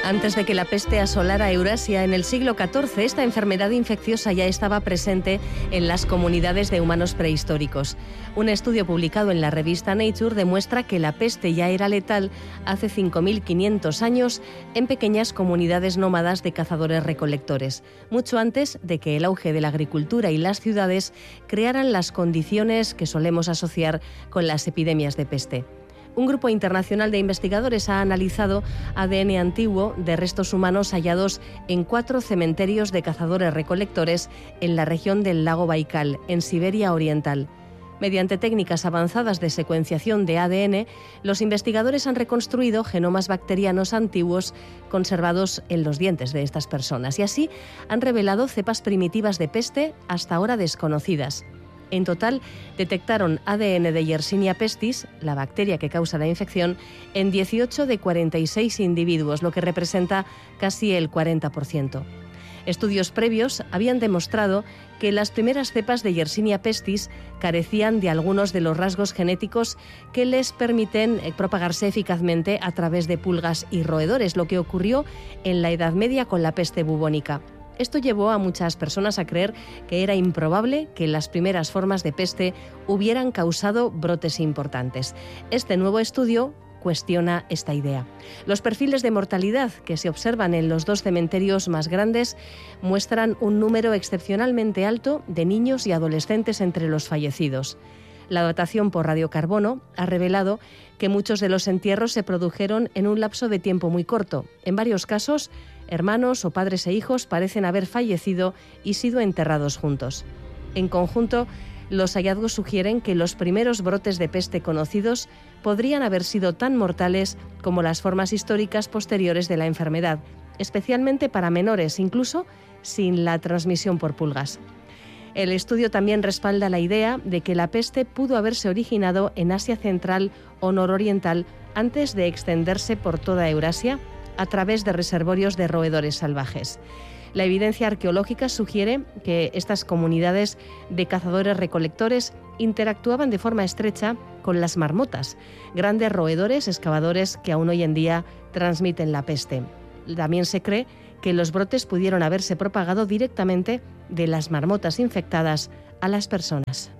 Antes de que la peste asolara Eurasia en el siglo XIV, esta enfermedad infecciosa ya estaba presente en las comunidades de humanos prehistóricos. Un estudio publicado en la revista Nature demuestra que la peste ya era letal hace 5.500 años en pequeñas comunidades nómadas de cazadores-recolectores, mucho antes de que el auge de la agricultura y las ciudades crearan las condiciones que solemos asociar con las epidemias de peste. Un grupo internacional de investigadores ha analizado ADN antiguo de restos humanos hallados en 4 cementerios de cazadores-recolectores en la región del lago Baikal, en Siberia Oriental. Mediante técnicas avanzadas de secuenciación de ADN, los investigadores han reconstruido genomas bacterianos antiguos conservados en los dientes de estas personas y así han revelado cepas primitivas de peste hasta ahora desconocidas. En total, detectaron ADN de Yersinia pestis, la bacteria que causa la infección, en 18 de 46 individuos, lo que representa casi el 40%. Estudios previos habían demostrado que las primeras cepas de Yersinia pestis carecían de algunos de los rasgos genéticos que les permiten propagarse eficazmente a través de pulgas y roedores, lo que ocurrió en la Edad Media con la peste bubónica. Esto llevó a muchas personas a creer que era improbable que las primeras formas de peste hubieran causado brotes importantes. Este nuevo estudio cuestiona esta idea. Los perfiles de mortalidad que se observan en los 2 cementerios más grandes muestran un número excepcionalmente alto de niños y adolescentes entre los fallecidos. La datación por radiocarbono ha revelado que muchos de los entierros se produjeron en un lapso de tiempo muy corto. En varios casos, hermanos o padres e hijos parecen haber fallecido y sido enterrados juntos. En conjunto, los hallazgos sugieren que los primeros brotes de peste conocidos podrían haber sido tan mortales como las formas históricas posteriores de la enfermedad, especialmente para menores, incluso sin la transmisión por pulgas. El estudio también respalda la idea de que la peste pudo haberse originado en Asia Central o Nororiental antes de extenderse por toda Eurasia a través de reservorios de roedores salvajes. La evidencia arqueológica sugiere que estas comunidades de cazadores-recolectores interactuaban de forma estrecha con las marmotas, grandes roedores excavadores que aún hoy en día transmiten la peste. También se cree que los brotes pudieron haberse propagado directamente de las marmotas infectadas a las personas.